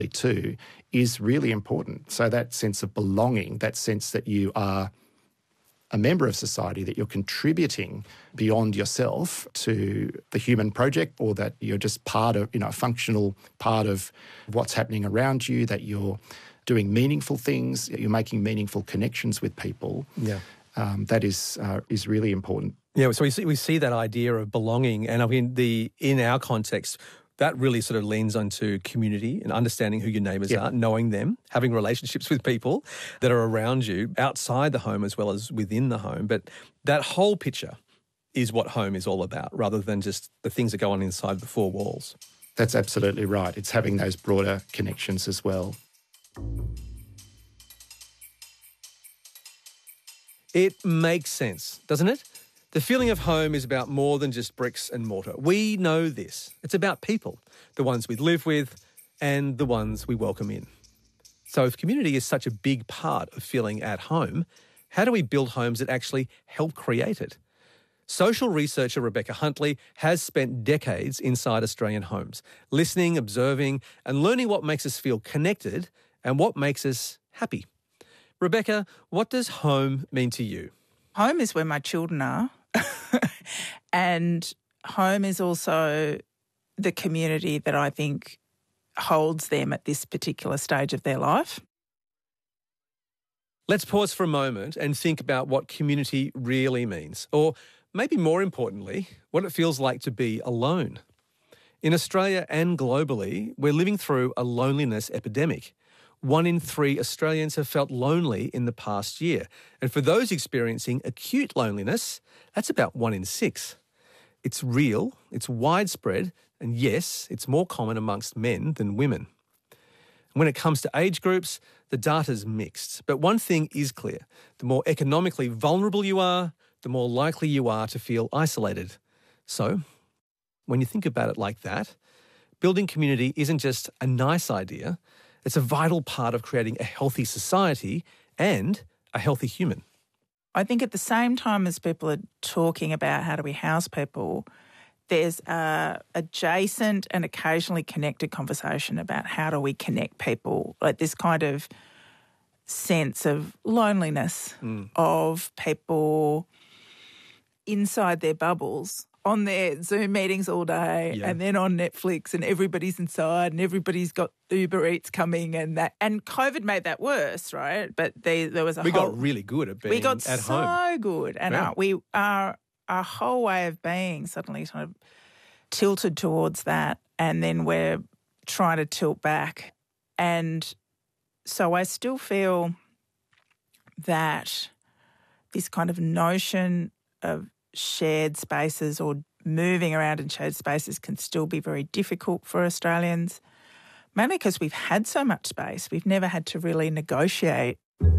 too is really important. So that sense of belonging, that sense that you are a member of society, that you're contributing beyond yourself to the human project, or that you're just part of, a functional part of what's happening around you, that you're doing meaningful things, you're making meaningful connections with people. Yeah. That is really important. Yeah, so we see that idea of belonging, and I mean in our context, that really sort of leans onto community and understanding who your neighbours are, knowing them, having relationships with people that are around you outside the home as well as within the home. But that whole picture is what home is all about, rather than just the things that go on inside the four walls. That's absolutely right. It's having those broader connections as well. It makes sense, doesn't it? The feeling of home is about more than just bricks and mortar. We know this. It's about people, the ones we live with and the ones we welcome in. So if community is such a big part of feeling at home, how do we build homes that actually help create it? Social researcher Rebecca Huntley has spent decades inside Australian homes, listening, observing and learning what makes us feel connected and what makes us happy. Rebecca, what does home mean to you? Home is where my children are. And home is also the community that I think holds them at this particular stage of their life. Let's pause for a moment and think about what community really means, or maybe more importantly, what it feels like to be alone. In Australia and globally, we're living through a loneliness epidemic. 1 in 3 Australians have felt lonely in the past year. And for those experiencing acute loneliness, that's about 1 in 6. It's real, it's widespread, and yes, it's more common amongst men than women. When it comes to age groups, the data's mixed. But one thing is clear. The more economically vulnerable you are, the more likely you are to feel isolated. So, when you think about it like that, building community isn't just a nice idea. It's a vital part of creating a healthy society and a healthy human. I think at the same time as people are talking about how do we house people, there's a adjacent and occasionally connected conversation about how do we connect people, like this kind of sense of loneliness of people inside their bubbles, on their Zoom meetings all day and then on Netflix, and everybody's inside and everybody's got Uber Eats coming and that. And COVID made that worse, right? But there was we got really good at being at home. We got so good. And our whole way of being suddenly kind of tilted towards that, and then we're trying to tilt back. And so I still feel that this kind of notion of shared spaces or moving around in shared spaces can still be very difficult for Australians, mainly because we've had so much space. We've never had to really negotiate.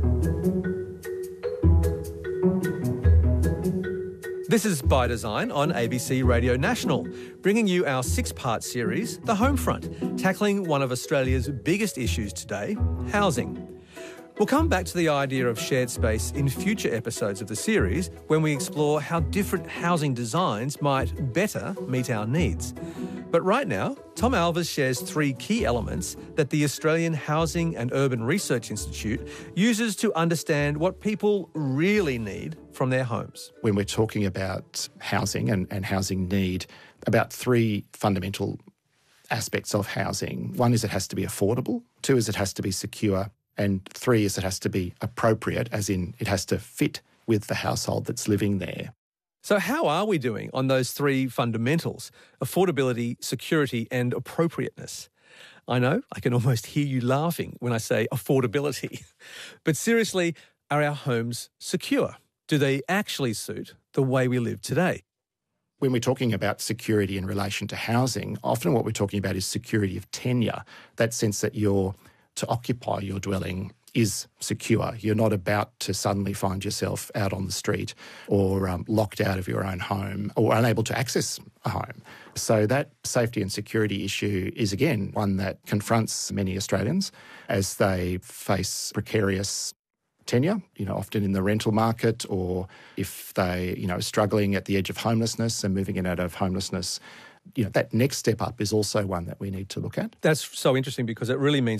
This is By Design on ABC Radio National, bringing you our 6-part series, The Homefront, tackling one of Australia's biggest issues today, housing. We'll come back to the idea of shared space in future episodes of the series when we explore how different housing designs might better meet our needs. But right now, Tom Alvers shares 3 key elements that the Australian Housing and Urban Research Institute uses to understand what people really need from their homes. When we're talking about housing and housing need, about 3 fundamental aspects of housing. 1 is it has to be affordable, 2 is it has to be secure, and 3 is it has to be appropriate, as in it has to fit with the household that's living there. So how are we doing on those 3 fundamentals, affordability, security and appropriateness? I know, I can almost hear you laughing when I say affordability. But seriously, are our homes secure? Do they actually suit the way we live today? When we're talking about security in relation to housing, often what we're talking about is security of tenure, that sense that to occupy your dwelling is secure. You're not about to suddenly find yourself out on the street or locked out of your own home or unable to access a home. So that safety and security issue is, again, one that confronts many Australians as they face precarious tenure, often in the rental market, or if they, are struggling at the edge of homelessness and moving in out of homelessness that next step up is also one that we need to look at. That's so interesting because it really means